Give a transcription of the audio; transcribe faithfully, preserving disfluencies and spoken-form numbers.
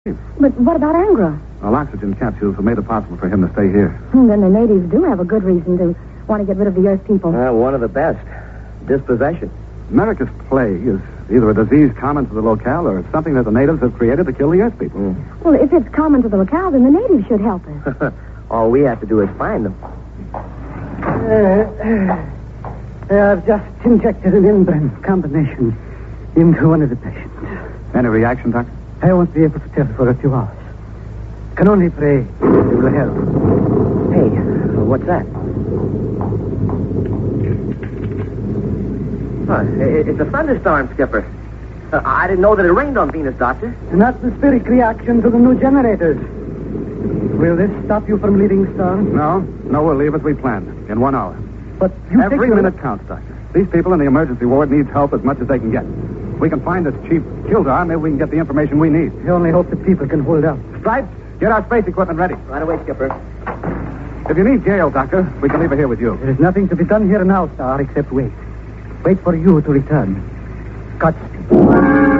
But what about Angra? Well, oxygen capsules have made it possible for him to stay here. Hmm, then the natives do have a good reason to want to get rid of the Earth people. Uh, one of the best. Dispossession. America's plague is either a disease common to the locale or something that the natives have created to kill the Earth people. Mm. Well, if it's common to the locale, then the natives should help us. All we have to do is find them. Uh, uh, I've just injected an Inbren combination into one of the patients. Any reaction, Doctor? I won't be able to tell for a few hours. Can only pray it will help. Hey, what's that? Huh, it's a thunderstorm, Skipper. Uh, I didn't know that it rained on Venus, Doctor. An atmospheric reaction to the new generators. Will this stop you from leaving Star? No. No, we'll leave as we planned. In one hour. But you Every take minute the... counts, Doctor. These people in the emergency ward need help as much as they can get. If we can find this Chief Kildar, maybe we can get the information we need. I only hope the people can hold out. Stripes, get our space equipment ready. Right away, Skipper. If you need Gail, Doctor, we can leave her here with you. There is nothing to be done here now, Star, except wait. Wait for you to return. Godspeed.